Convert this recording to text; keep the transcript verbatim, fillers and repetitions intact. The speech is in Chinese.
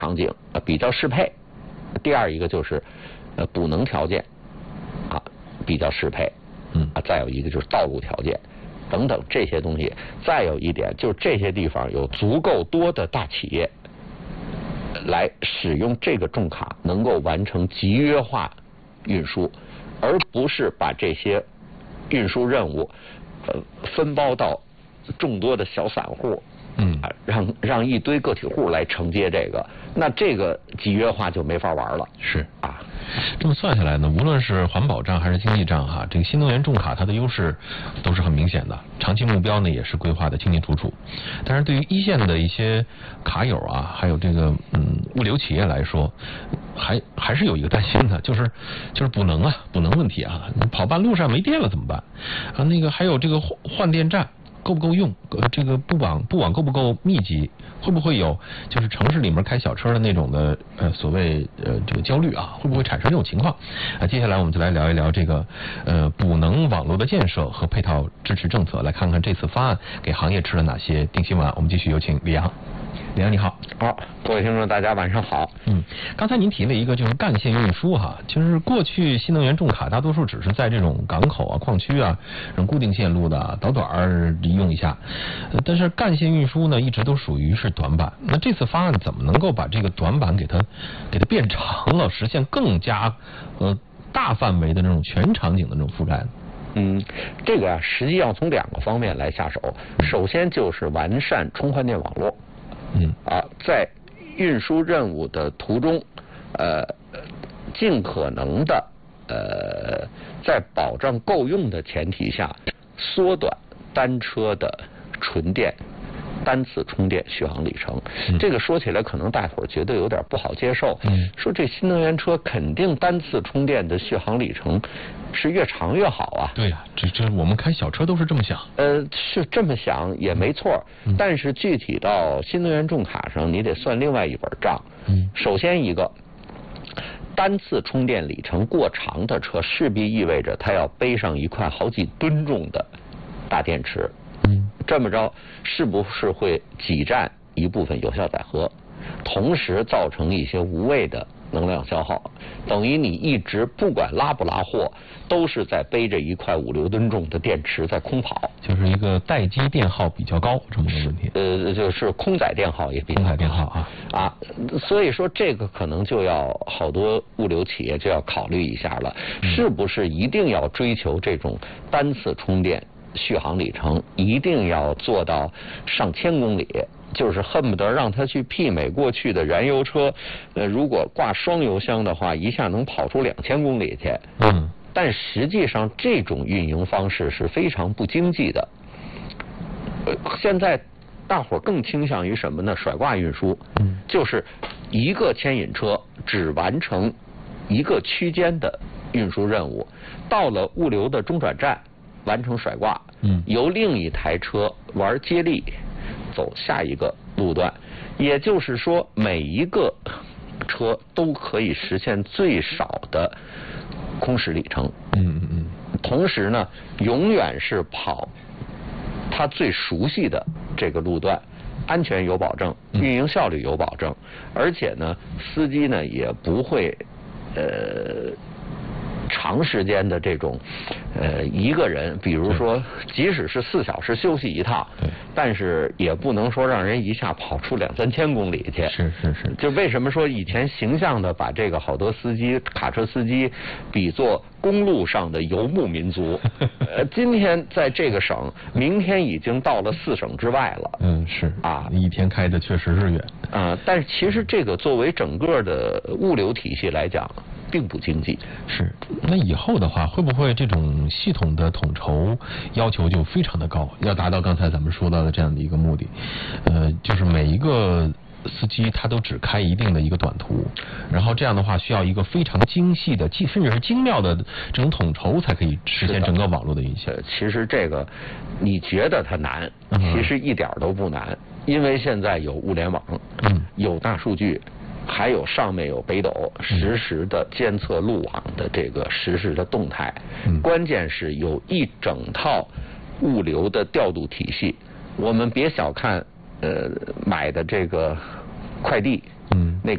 场景呃比较适配，第二一个就是呃补能条件啊比较适配， 嗯啊再有一个就是道路条件等等这些东西，再有一点就是这些地方有足够多的大企业来使用这个重卡，能够完成集约化运输，而不是把这些运输任务呃分包到众多的小散户。 嗯， 让让一堆个体户来承接这个，那这个集约化就没法玩了。 是啊， 这么算下来呢，无论是环保账还是经济账哈，这个新能源重卡它的优势都是很明显的，长期目标呢也是规划的清清楚楚。但是对于一线的一些卡友啊，还有这个嗯物流企业来说，还还是有一个担心的，就是就是补能啊，补能问题啊，跑半路上没电了怎么办啊？那个还有这个换换电站。够不够用？呃，这个布网布网够不够密集？会不会有就是城市里面开小车的那种的呃所谓呃这个焦虑啊？会不会产生这种情况？啊，接下来我们就来聊一聊这个呃补能网络的建设和配套支持政策，来看看这次方案给行业吃了哪些定心丸。我们继续有请李阳。李阳你好。 好，各位听众大家晚上好。 嗯，刚才您提了一个就是干线运输哈，就是过去新能源重卡大多数只是在这种港口啊、矿区啊、这种固定线路的导短儿用一下，呃，但是干线运输呢一直都属于是短板。那这次方案怎么能够把这个短板给它给它变长了，实现更加呃大范围的这种全场景的这种覆盖呢？ 嗯，这个啊，实际上从两个方面来下手。首先就是完善充换电网络。 嗯啊，在运输任务的途中，呃，尽可能的呃，在保障够用的前提下，缩短单车的纯电单次充电续航里程。 嗯、 这个说起来可能大伙儿觉得有点不好接受。 嗯， 说这新能源车肯定单次充电的续航里程是越长越好啊。 对呀、啊，这这我们开小车都是这么想。 呃，是这么想也没错， 嗯、 但是具体到新能源重卡上，你得算另外一本账。 嗯， 首先一个，单次充电里程过长的车，势必意味着它要背上一块好几吨重的大电池。 嗯， 这么着是不是会挤占一部分有效载荷，同时造成一些无谓的能量消耗？等于你一直不管拉不拉货，都是在背着一块五六吨重的电池在空跑， 就是一个待机电耗比较高这么个问题。 呃，就是空载电耗也比较高。 空载电耗啊啊，所以说这个可能就要好多物流企业就要考虑一下了， 嗯、 是不是一定要追求这种单次充电续航里程一定要做到上千公里，就是恨不得让它去媲美过去的燃油车，呃，如果挂双油箱的话，一下能跑出两千公里去。 嗯， 但实际上这种运营方式是非常不经济的。呃，现在大伙儿更倾向于什么呢？甩挂运输， 嗯， 就是一个牵引车只完成一个区间的运输任务，到了物流的中转站完成甩挂， 嗯， 由另一台车玩接力走下一个路段，也就是说每一个车都可以实现最少的空时里程。 嗯嗯嗯。 同时呢，永远是跑他最熟悉的这个路段，安全有保证，运营效率有保证，而且呢，司机呢也不会呃。长时间的这种，呃，一个人，比如说，即使是四小时休息一趟，但是也不能说让人一下跑出两三千公里去。 是是是。 就为什么说以前形象的把这个好多司机、卡车司机比作公路上的游牧民族？呃，今天在这个省，明天已经到了四省之外了。 嗯，是啊， 一天开的确实是远。 啊，但是其实这个作为整个的物流体系来讲，并不经济。 是，那以后的话，会不会这种系统的统筹要求就非常的高，要达到刚才咱们说到的这样的一个目的？呃，就是每一个司机他都只开一定的一个短途，然后这样的话需要一个非常精细的，甚至是精妙的这种统筹，才可以实现整个网络的运行。 其实这个你觉得它难， 嗯、 其实一点都不难，因为现在有物联网， 嗯， 有大数据。还有上面有北斗实时的监测路网的这个实时的动态， 嗯、 关键是有一整套物流的调度体系。我们别小看呃买的这个快递， 嗯， 那